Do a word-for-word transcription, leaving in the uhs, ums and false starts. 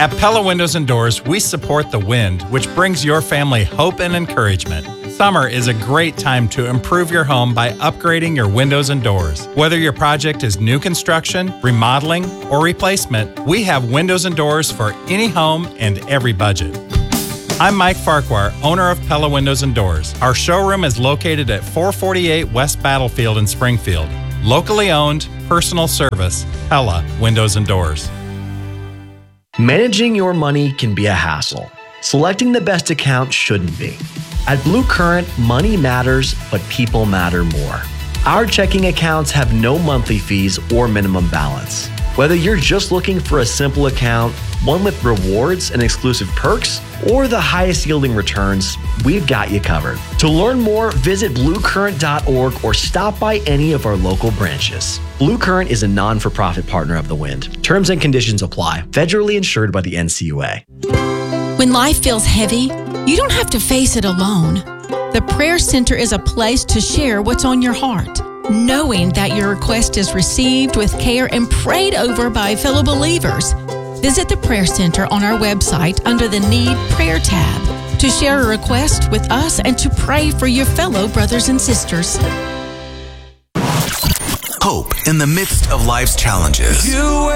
At Pella Windows and Doors, we support the wind, which brings your family hope and encouragement. Summer is a great time to improve your home by upgrading your windows and doors. Whether your project is new construction, remodeling, or replacement, we have windows and doors for any home and every budget. I'm Mike Farquhar, owner of Pella Windows and Doors. Our showroom is located at four forty-eight West Battlefield in Springfield. Locally owned, personal service, Pella Windows and Doors. Managing your money can be a hassle. Selecting the best account shouldn't be. At Blue Current, money matters, but people matter more. Our checking accounts have no monthly fees or minimum balance. Whether you're just looking for a simple account, one with rewards and exclusive perks, or the highest yielding returns, we've got you covered. To learn more, visit blue current dot org or stop by any of our local branches. Blue Current is a non-for-profit partner of the Wind. Terms and conditions apply. Federally insured by the N C U A. When life feels heavy, you don't have to face it alone. The Prayer Center is a place to share what's on your heart, knowing that your request is received with care and prayed over by fellow believers. Visit the Prayer Center on our website under the Need Prayer tab to share a request with us and to pray for your fellow brothers and sisters. Hope in the midst of life's challenges. You